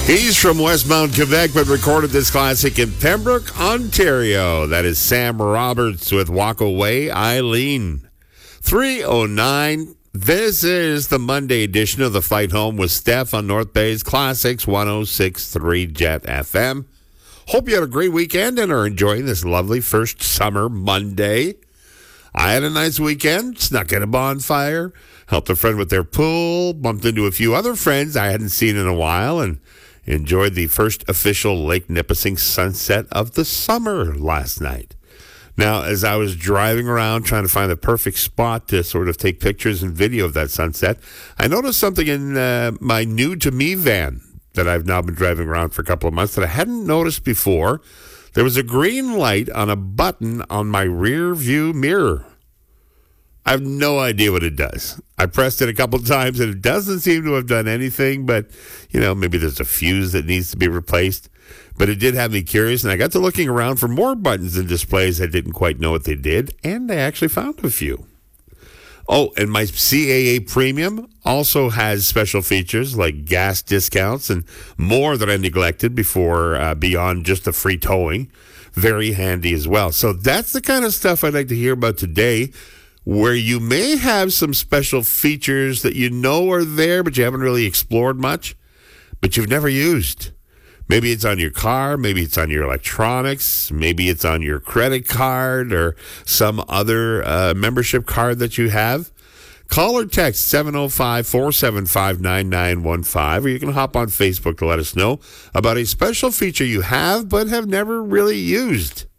He's from Westmount, Quebec, but recorded this classic in Pembroke, Ontario. That is Sam Roberts with Walk Away, Eileen. 3:09. This is the Monday edition of The Flight Home with Steph on North Bay's Classics 106.3 Jet FM. Hope you had a great weekend and are enjoying this lovely first summer Monday. I had a nice weekend, snuck in a bonfire, helped a friend with their pool, bumped into a few other friends I hadn't seen in a while, and enjoyed the first official Lake Nipissing sunset of the summer last night. Now, as I was driving around trying to find the perfect spot to sort of take pictures and video of that sunset, I noticed something in my new-to-me van that I've now been driving around for a couple of months that I hadn't noticed before. There was a green light on a button on my rear view mirror. I have no idea what it does. I pressed it a couple of times and it doesn't seem to have done anything, but, maybe there's a fuse that needs to be replaced. But it did have me curious, and I got to looking around for more buttons and displays. I didn't quite know what they did, and I actually found a few. Oh, and my CAA Premium also has special features like gas discounts and more that I neglected before beyond just the free towing. Very handy as well. So that's the kind of stuff I'd like to hear about today, where you may have some special features that you know are there, but you haven't really explored much, but you've never used. Maybe it's on your car, maybe it's on your electronics, maybe it's on your credit card or some other membership card that you have. Call or text 705-475-9915, or you can hop on Facebook to let us know about a special feature you have but have never really used.